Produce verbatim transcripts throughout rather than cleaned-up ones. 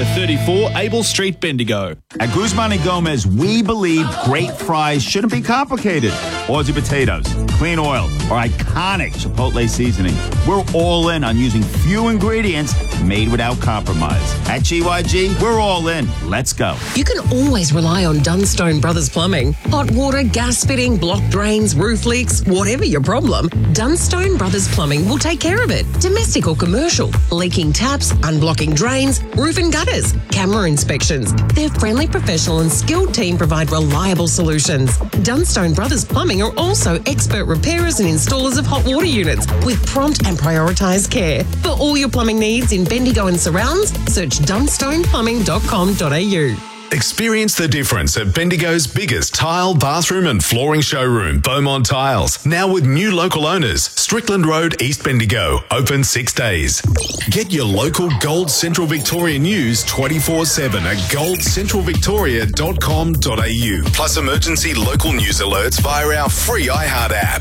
thirty-four Able Street, Bendigo. At Guzman and Gomez, we believe great fries shouldn't be complicated. Aussie potatoes, clean oil, or iconic Chipotle seasoning. We're all in on using few ingredients made without compromise. At G Y G, we're all in. Let's go. You can always rely on Dunstone Brothers Plumbing. Hot water, gas fitting, blocked drains, roof leaks, whatever your problem, Dunstone Brothers Plumbing will take care of it. Domestic or commercial, leaking taps, unblocking drains, roof and gutters, camera inspections. Their friendly, professional and skilled team provide reliable solutions. Dunstone Brothers Plumbing are also expert repairers and installers of hot water units with prompt and prioritised care. For all your plumbing needs in Bendigo and surrounds, search dunstone plumbing dot com dot a u. Experience the difference at Bendigo's biggest tile, bathroom and flooring showroom, Beaumont Tiles. Now with new local owners, Strickland Road, East Bendigo, open six days. Get your local Gold Central Victoria news twenty-four seven at gold central victoria dot com dot a u. Plus emergency local news alerts via our free iHeart app.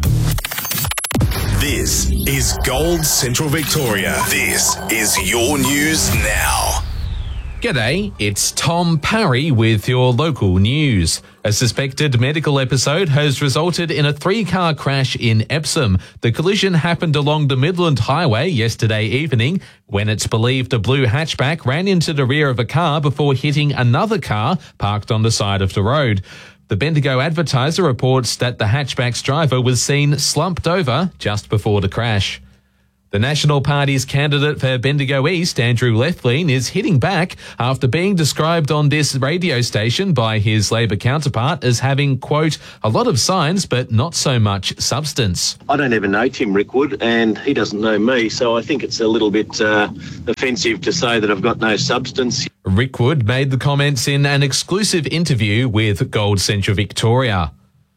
This is Gold Central Victoria. This is your news now. G'day, it's Tom Parry with your local news. A suspected medical episode has resulted in a three-car crash in Epsom. The collision happened along the Midland Highway yesterday evening when it's believed a blue hatchback ran into the rear of a car before hitting another car parked on the side of the road. The Bendigo Advertiser reports that the hatchback's driver was seen slumped over just before the crash. The National Party's candidate for Bendigo East, Andrew Lethlean, is hitting back after being described on this radio station by his Labor counterpart as having, quote, a lot of signs but not so much substance. I don't even know Tim Rickwood and he doesn't know me, so I think it's a little bit uh, offensive to say that I've got no substance. Rickwood made the comments in an exclusive interview with Gold Central Victoria.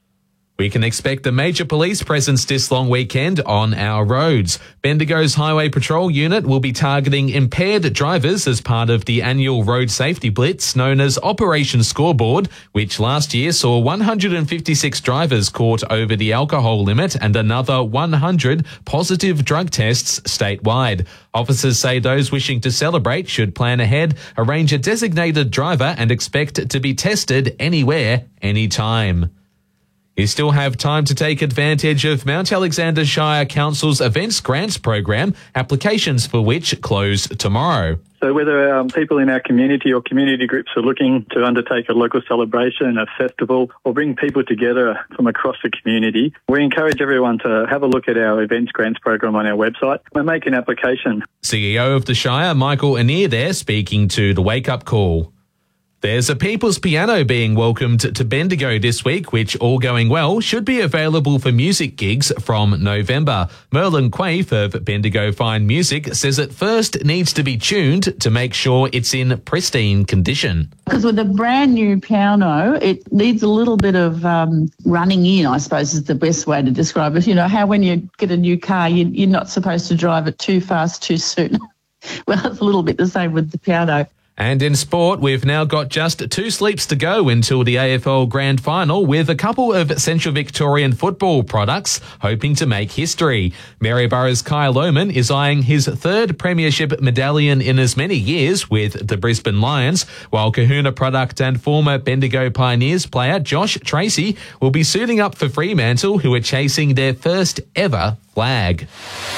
We can expect a major police presence this long weekend on our roads. Bendigo's Highway Patrol Unit will be targeting impaired drivers as part of the annual road safety blitz known as Operation Scoreboard, which last year saw one hundred fifty-six drivers caught over the alcohol limit and another one hundred positive drug tests statewide. Officers say those wishing to celebrate should plan ahead, arrange a designated driver and expect to be tested anywhere, anytime. You still have time to take advantage of Mount Alexander Shire Council's Events Grants program, applications for which close tomorrow. So whether um, people in our community or community groups are looking to undertake a local celebration, a festival, or bring people together from across the community, we encourage everyone to have a look at our Events Grants program on our website and make an application. C E O of the Shire, Michael Anir there, speaking to the Wake Up Call. There's a People's Piano being welcomed to Bendigo this week, which, all going well, should be available for music gigs from November. Merlin Quaife of Bendigo Fine Music says it first needs to be tuned to make sure it's in pristine condition. Because with a brand new piano, it needs a little bit of um, running in, I suppose is the best way to describe it. You know, how when you get a new car, you, you're not supposed to drive it too fast too soon. Well, it's a little bit the same with the piano. And in sport, we've now got just two sleeps to go until the A F L Grand Final, with a couple of Central Victorian football products hoping to make history. Maryborough's Kyle Lohman is eyeing his third premiership medallion in as many years with the Brisbane Lions, while Kahuna product and former Bendigo Pioneers player Josh Tracy will be suiting up for Fremantle, who are chasing their first ever flag.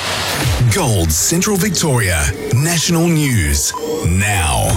Gold Central Victoria National News now.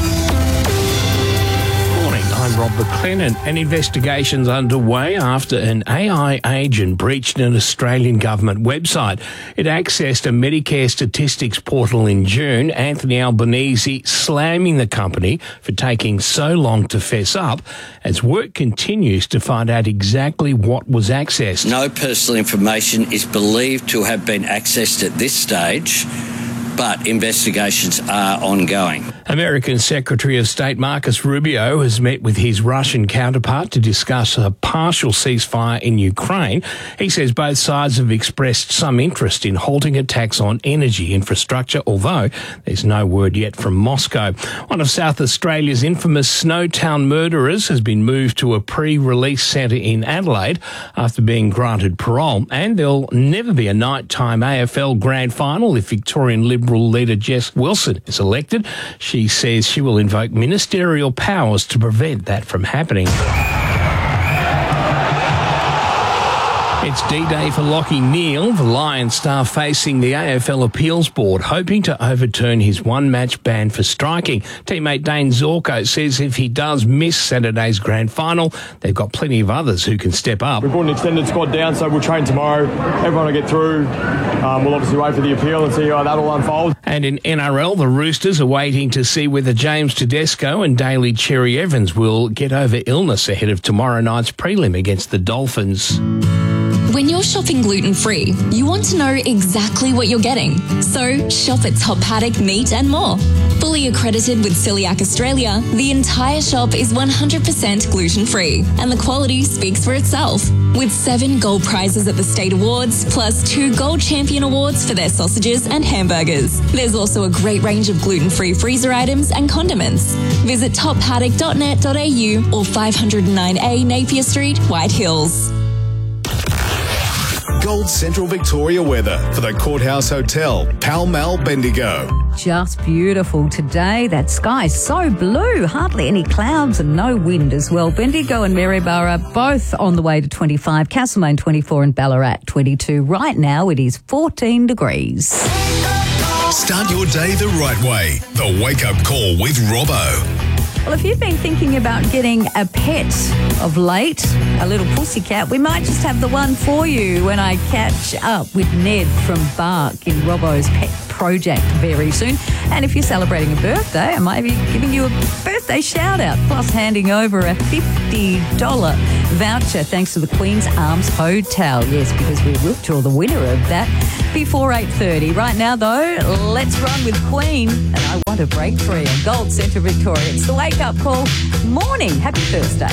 Morning, I'm Rob McLennan. An investigation's underway after an A I agent breached an Australian government website. It accessed a Medicare statistics portal in June. Anthony Albanese slamming the company for taking so long to fess up as work continues to find out exactly what was accessed. No personal information is believed to have been accessed at this stage, but investigations are ongoing. American Secretary of State Marcus Rubio has met with his Russian counterpart to discuss a partial ceasefire in Ukraine. He says both sides have expressed some interest in halting attacks on energy infrastructure, although there's no word yet from Moscow. One of South Australia's infamous Snowtown murderers has been moved to a pre-release centre in Adelaide after being granted parole, and there'll never be a nighttime A F L Grand Final if Victorian Liberal Liberal leader Jess Wilson is elected. She says she will invoke ministerial powers to prevent that from happening. It's D-Day for Lachie Neale, the Lions star facing the A F L Appeals Board, hoping to overturn his one-match ban for striking. Teammate Dane Zorko says if he does miss Saturday's grand final, they've got plenty of others who can step up. We brought an extended squad down, so we'll train tomorrow. Everyone will get through. Um, we'll obviously wait for the appeal and see how that all unfolds. And in N R L, the Roosters are waiting to see whether James Tedesco and Daly Cherry Evans will get over illness ahead of tomorrow night's prelim against the Dolphins. When you're shopping gluten-free, you want to know exactly what you're getting. So shop at Top Paddock Meat and More. Fully accredited with Celiac Australia, the entire shop is one hundred percent gluten-free, and the quality speaks for itself. With seven gold prizes at the State Awards, plus two gold champion awards for their sausages and hamburgers. There's also a great range of gluten-free freezer items and condiments. Visit top paddock dot net dot a u or five oh nine A Napier Street, White Hills. Gold Central Victoria weather for the Courthouse Hotel, Pall Mall, Bendigo. Just beautiful today. That sky is so blue. Hardly any clouds and no wind as well. Bendigo and Maryborough both on the way to twenty-five. Castlemaine twenty-four and Ballarat twenty-two. Right now it is fourteen degrees. Start your day the right way. The Wake Up Call with Robbo. Well, if you've been thinking about getting a pet of late, a little pussycat, we might just have the one for you when I catch up with Ned from Bark in Robbo's Pet Project very soon. And if you're celebrating a birthday, I might be giving you a birthday shout out, plus handing over a fifty dollars voucher thanks to the Queen's Arms Hotel. Yes, because we will draw the winner of that before eight thirty. Right now, though, let's run with Queen. And I want a break for you. Gold Central Victoria. It's the Wake Up Call. Morning. Happy Thursday.